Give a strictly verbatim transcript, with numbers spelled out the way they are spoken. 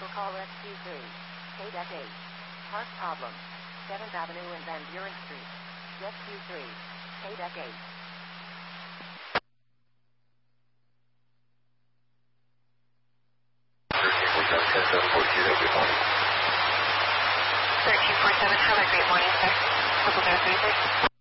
vehicle call Rescue three. K D E C eight. Park problem. seventh Avenue and Van Buren Street. Rescue three. K D E C eight. thirteen forty-seven, have a great morning, sir. Triple zero three six.